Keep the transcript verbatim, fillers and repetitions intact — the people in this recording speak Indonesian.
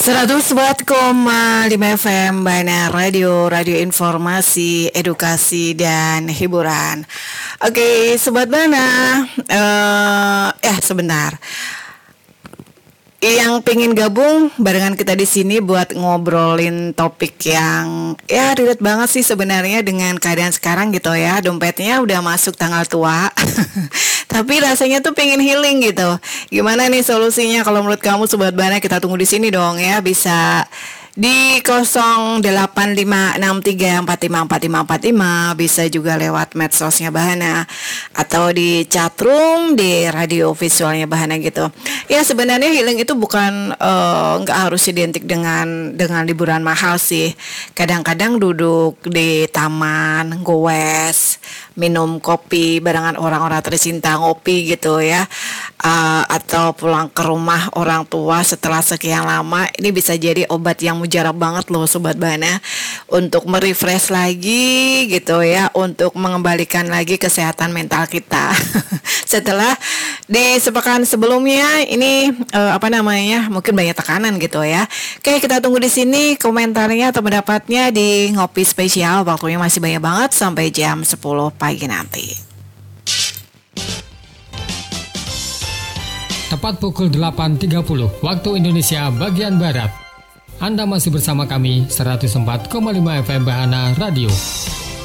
seratus empat koma lima F M Bahana Radio, radio informasi, edukasi, dan hiburan. Oke, Sobat Bahana, uh, eh sebentar. Yang pengen gabung barengan kita di sini buat ngobrolin topik yang ya relate banget sih sebenarnya dengan keadaan sekarang gitu ya. Dompetnya udah masuk tanggal tua, tapi rasanya tuh pengen healing gitu. Gimana nih solusinya? Kalau menurut kamu Sobat Bahana, kita tunggu di sini dong ya. Bisa di nol delapan lima enam tiga empat lima empat lima empat lima, bisa juga lewat medsosnya Bahana atau di chatroom di radio visualnya Bahana gitu. Ya sebenarnya healing itu bukan nggak uh, harus identik dengan dengan liburan mahal sih. Kadang-kadang duduk di taman, goes, minum kopi barengan orang-orang tercinta, ngopi gitu ya, uh, atau pulang ke rumah orang tua setelah sekian lama, ini bisa jadi obat yang mujarab banget loh Sobat Bahana, untuk merefresh lagi gitu ya, untuk mengembalikan lagi kesehatan mental kita. Setelah di sepekan sebelumnya ini uh, apa namanya mungkin banyak tekanan gitu ya. Oke, kita tunggu di sini komentarnya atau pendapatnya di Ngopi Spesial. Waktunya masih banyak banget sampai jam sepuluh pagi nanti. Tepat pukul delapan tiga puluh waktu Indonesia bagian Barat. Anda masih bersama kami seratus empat koma lima F M Bahana Radio.